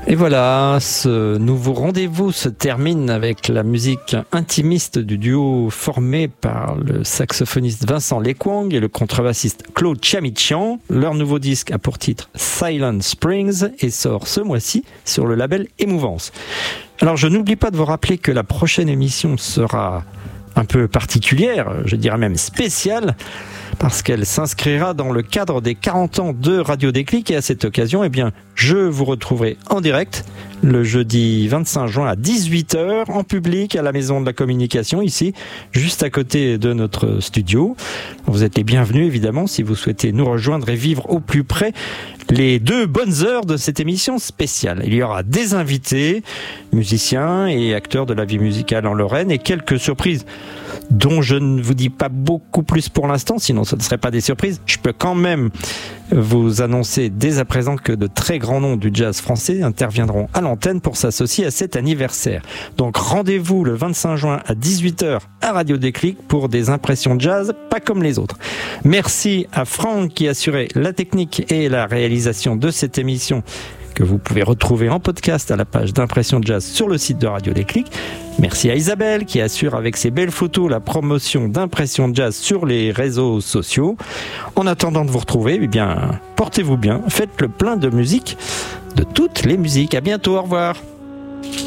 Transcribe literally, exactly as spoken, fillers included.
Et voilà, ce nouveau rendez-vous se termine avec la musique intimiste du duo formé par le saxophoniste Vincent Lekwang et le contrebassiste Claude Chamichian. Leur nouveau disque a pour titre Silent Springs et sort ce mois-ci sur le label Émouvance. Alors je n'oublie pas de vous rappeler que la prochaine émission sera un peu particulière, je dirais même spéciale, parce qu'elle s'inscrira dans le cadre des quarante ans de Radio Déclic, et à cette occasion, eh bien, je vous retrouverai en direct le jeudi vingt-cinq juin à dix-huit heures en public à la Maison de la Communication, ici, juste à côté de notre studio. Vous êtes les bienvenus, évidemment, si vous souhaitez nous rejoindre et vivre au plus près les deux bonnes heures de cette émission spéciale. Il y aura des invités, musiciens et acteurs de la vie musicale en Lorraine, et quelques surprises dont je ne vous dis pas beaucoup plus pour l'instant, sinon ce ne serait pas des surprises. Je peux quand même vous annoncer dès à présent que de très grands noms du jazz français interviendront à l'antenne pour s'associer à cet anniversaire. Donc rendez-vous le vingt-cinq juin à dix-huit heures à Radio Déclic pour des impressions jazz pas comme les autres. Merci à Franck qui assurait la technique et la réalisation de cette émission, que vous pouvez retrouver en podcast à la page d'Impression Jazz sur le site de Radio Déclic. Merci à Isabelle qui assure avec ses belles photos la promotion d'Impression Jazz sur les réseaux sociaux. En attendant de vous retrouver, eh bien, portez-vous bien, faites le plein de musique, de toutes les musiques. À bientôt, au revoir.